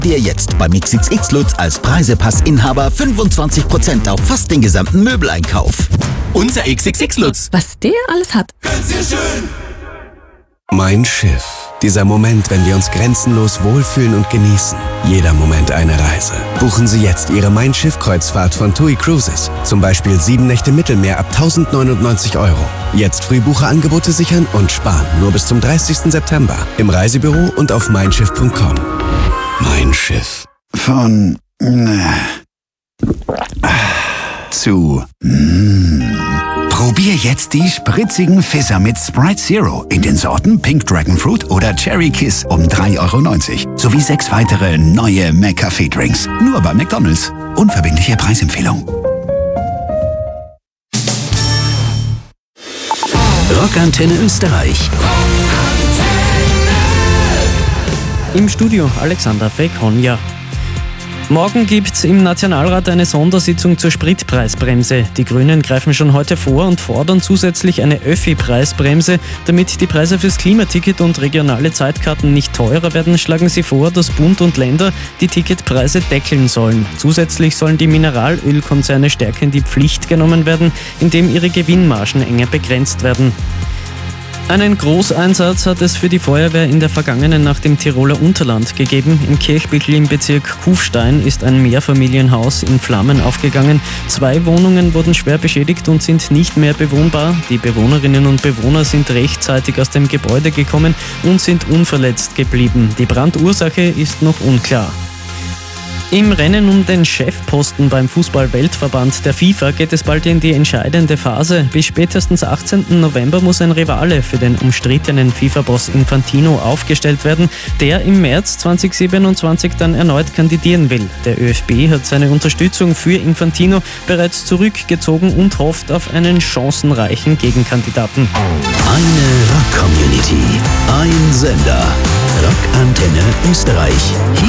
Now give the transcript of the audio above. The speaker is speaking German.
Dir jetzt beim XXX Lutz als Preisepass-Inhaber 25% auf fast den gesamten Möbeleinkauf. Unser XXX Lutz. Was der alles hat. Mein Schiff. Dieser Moment, wenn wir uns grenzenlos wohlfühlen und genießen. Jeder Moment eine Reise. Buchen Sie jetzt Ihre Mein Schiff-Kreuzfahrt von TUI Cruises. Zum Beispiel 7 Nächte Mittelmeer ab 1.099 €. Jetzt Frühbucherangebote sichern und sparen. Nur bis zum 30. September. Im Reisebüro und auf meinschiff.com. Mein Schiff. Von zu Probier jetzt die spritzigen Fizzer mit Sprite Zero in den Sorten Pink Dragon Fruit oder Cherry Kiss um 3,90 € sowie 6 weitere neue McCafé-Drinks. Nur bei McDonald's. Unverbindliche Preisempfehlung. Rockantenne Österreich. Im Studio Alexander Fekonja. Morgen gibt's im Nationalrat eine Sondersitzung zur Spritpreisbremse. Die Grünen greifen schon heute vor und fordern zusätzlich eine Öffi-Preisbremse. Damit die Preise fürs Klimaticket und regionale Zeitkarten nicht teurer werden, schlagen sie vor, dass Bund und Länder die Ticketpreise deckeln sollen. Zusätzlich sollen die Mineralölkonzerne stärker in die Pflicht genommen werden, indem ihre Gewinnmargen enger begrenzt werden. Einen Großeinsatz hat es für die Feuerwehr in der vergangenen Nacht im Tiroler Unterland gegeben. Im Kirchbüttel im Bezirk Kufstein ist ein Mehrfamilienhaus in Flammen aufgegangen. 2 Wohnungen wurden schwer beschädigt und sind nicht mehr bewohnbar. Die Bewohnerinnen und Bewohner sind rechtzeitig aus dem Gebäude gekommen und sind unverletzt geblieben. Die Brandursache ist noch unklar. Im Rennen um den Chefposten beim Fußball-Weltverband der FIFA geht es bald in die entscheidende Phase. Bis spätestens 18. November muss ein Rivale für den umstrittenen FIFA-Boss Infantino aufgestellt werden, der im März 2027 dann erneut kandidieren will. Der ÖFB hat seine Unterstützung für Infantino bereits zurückgezogen und hofft auf einen chancenreichen Gegenkandidaten. Eine Rock-Community. Ein Sender. Rockantenne Österreich. Hier